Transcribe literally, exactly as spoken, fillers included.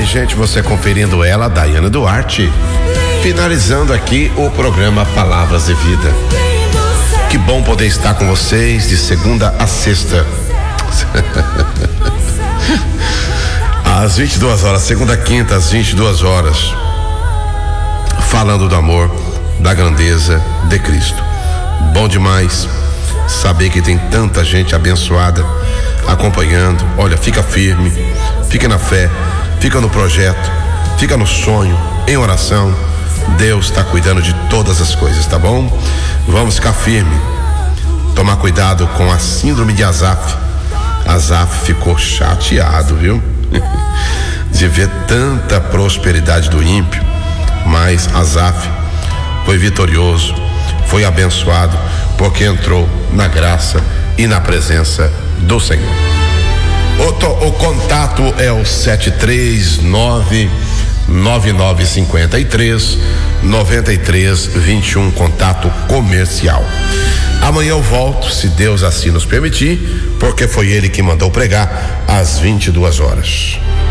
gente, você conferindo ela, Daiane Duarte, finalizando aqui o programa Palavras de Vida. Que bom poder estar com vocês de segunda a sexta. Às vinte e duas horas, segunda a quinta, às vinte e duas horas, falando do amor, da grandeza de Cristo. Bom demais saber que tem tanta gente abençoada acompanhando. Olha, fica firme, fica na fé, fica no projeto, fica no sonho, em oração. Deus está cuidando de todas as coisas, tá bom? Vamos ficar firme, tomar cuidado com a síndrome de Asaf. Asaf ficou chateado, viu? De ver tanta prosperidade do ímpio, mas Asaf foi vitorioso, foi abençoado, porque entrou na graça e na presença do Senhor. O, to, o contato é o sete três nove nove nove cinco três nove três dois um, contato comercial. Amanhã eu volto, se Deus assim nos permitir, porque foi Ele que mandou pregar às vinte e duas horas.